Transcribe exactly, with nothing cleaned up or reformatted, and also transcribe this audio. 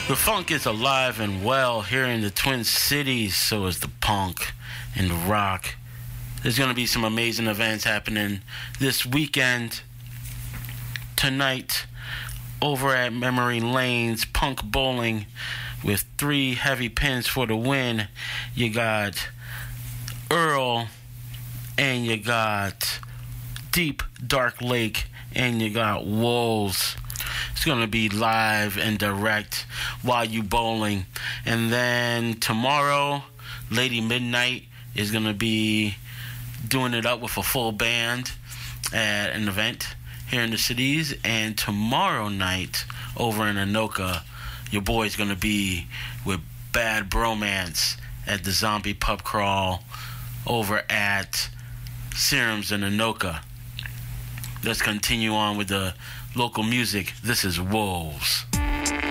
The funk is alive and well here in the Twin Cities, so is the punk and the rock. There's going to be some amazing events happening this weekend. Tonight, over at Memory Lane's Punk Bowling, with three heavy pins for the win. You got Earl, and you got Deep Dark Lake, and you got Wolves. It's going to be live and direct while you bowling. And then tomorrow, Lady Midnight is going to be doing it up with a full band at an event here in the cities. And tomorrow night, over in Anoka, your boy's going to be with Bad Bromance at the Zombie Pub Crawl over at Serums in Anoka. Let's continue on with the local music. This is Wolves.